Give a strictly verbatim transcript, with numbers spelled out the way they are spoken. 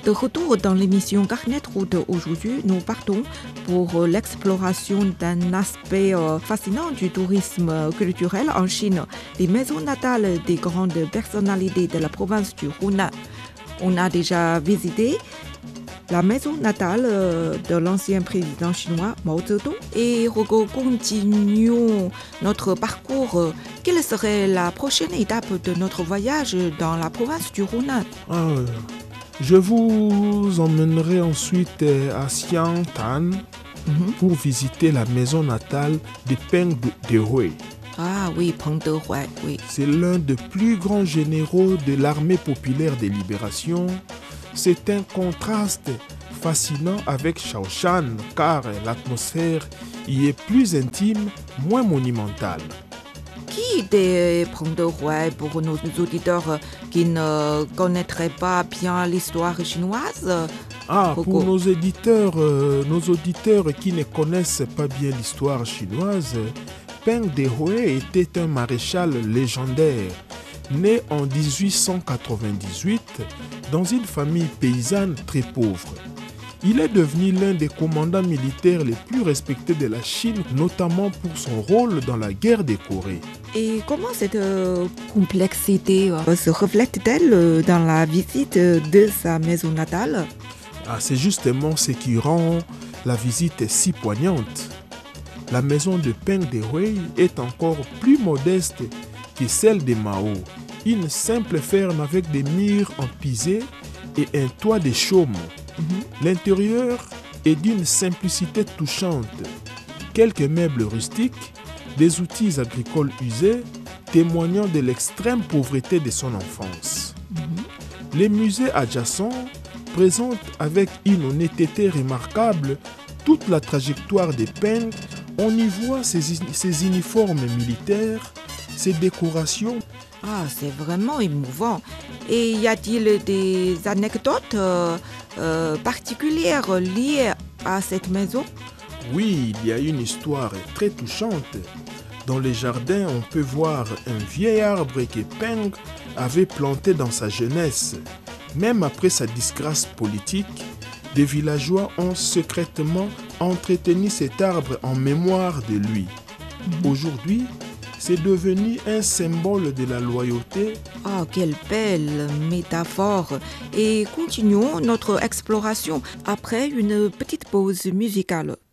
De retour dans l'émission Carnet Route, aujourd'hui, nous partons pour l'exploration d'un aspect fascinant du tourisme culturel en Chine, les maisons natales des grandes personnalités de la province du Hunan. On a déjà visité la maison natale de l'ancien président chinois Mao Zedong et continuons notre parcours. Quelle serait la prochaine étape de notre voyage dans la province du Hunan? Ah, Je vous emmènerai ensuite à Xiangtan mm-hmm. pour visiter la maison natale de Peng Dehui. Ah oui, Peng Dehui, oui. C'est l'un des plus grands généraux de l'armée populaire de libération. C'est un contraste fascinant avec Shaoshan car l'atmosphère y est plus intime, moins monumentale. Qui était Peng Dehui pour nos auditeurs qui ne connaîtraient pas bien l'histoire chinoise? Ah, pour nos éditeurs, euh, nos auditeurs qui ne connaissent pas bien l'histoire chinoise, Peng Dehui était un maréchal légendaire, né en dix-huit cent quatre-vingt-dix-huit dans une famille paysanne très pauvre. Il est devenu l'un des commandants militaires les plus respectés de la Chine, notamment pour son rôle dans la guerre de Corée. Et comment cette euh, complexité euh, se reflète-t-elle dans la visite de sa maison natale? Ah, c'est justement ce qui rend la visite si poignante. La maison de Peng Dehui est encore plus modeste que celle de Mao. Une simple ferme avec des murs en pisé et un toit de chaume. Mm-hmm. L'intérieur est d'une simplicité touchante. Quelques meubles rustiques, des outils agricoles usés, témoignant de l'extrême pauvreté de son enfance. Mm-hmm. Les musées adjacents présentent avec une honnêteté remarquable toute la trajectoire des Peng. On y voit ses, ses uniformes militaires, ses décorations. Ah, c'est vraiment émouvant. Et y a-t-il des anecdotes euh, euh, particulières liées à cette maison? Oui, il y a une histoire très touchante. Dans les jardins, on peut voir un vieil arbre que Peng avait planté dans sa jeunesse. Même après sa disgrâce politique, des villageois ont secrètement entretenu cet arbre en mémoire de lui. Mmh. Aujourd'hui, c'est devenu un symbole de la loyauté. Ah, quelle belle métaphore! Et continuons notre exploration après une petite pause musicale.